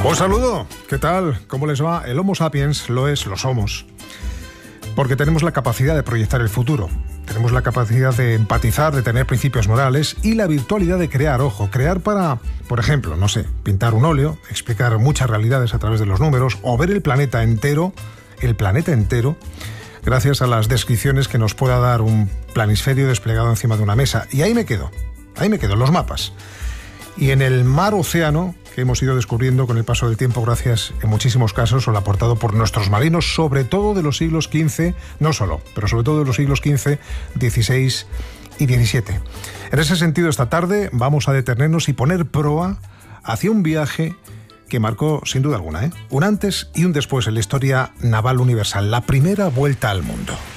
Un saludo, ¿qué tal? ¿Cómo les va? El Homo sapiens lo somos. Porque tenemos la capacidad de proyectar el futuro. Tenemos la capacidad de empatizar, de tener principios morales y la virtualidad de crear, crear para, por ejemplo, no sé, pintar un óleo, explicar muchas realidades a través de los números o ver el planeta entero, gracias a las descripciones que nos pueda dar un planisferio desplegado encima de una mesa. Y ahí me quedo, los mapas. Y en el mar océano, que hemos ido descubriendo con el paso del tiempo gracias, en muchísimos casos, al aportado por nuestros marinos, sobre todo de los siglos XV, no solo, pero sobre todo de los siglos XV, XVI y XVII. En ese sentido, esta tarde vamos a detenernos y poner proa hacia un viaje que marcó, sin duda alguna, un antes y un después en la historia naval universal, la primera vuelta al mundo.